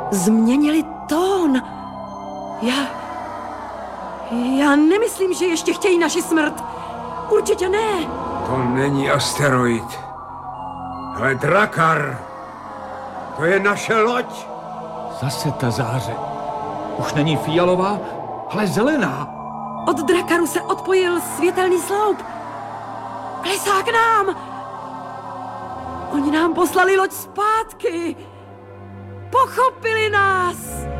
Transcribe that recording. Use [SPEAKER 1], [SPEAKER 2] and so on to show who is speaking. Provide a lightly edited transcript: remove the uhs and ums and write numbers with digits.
[SPEAKER 1] Změnili tón. Já nemyslím, že ještě chtějí naši smrt. Určitě ne.
[SPEAKER 2] To není asteroid. Ale Drakar. To je naše loď.
[SPEAKER 3] Zase ta záře. Už není fialová, ale zelená.
[SPEAKER 1] Od Drakaru se odpojil světelný sloup. Klesá k nám. Oni nám poslali loď zpátky. Pochopili nás.